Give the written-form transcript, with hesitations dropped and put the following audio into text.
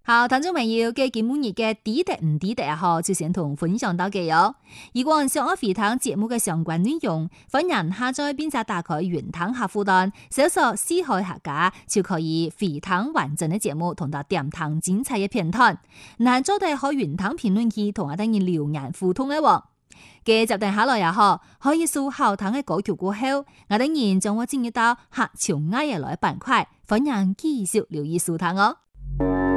好，聽眾朋友嘅節目日嘅抵得唔抵得啊？嗬，就先同分享到嘅喲。如果想我回聽節目嘅相關內容，歡迎下載並且打開雲聽客戶端，搜索四海客家就可以回聽完整嘅節目，同到點聽精彩嘅片段。嗱，做到可雲聽評論區同我等於留言互動嘅喎。嘅就定下來也嗬，可以數後聽嘅歌曲過後，我等然將我進入到客潮愛嘅來板塊，歡迎繼續留意收聽哦。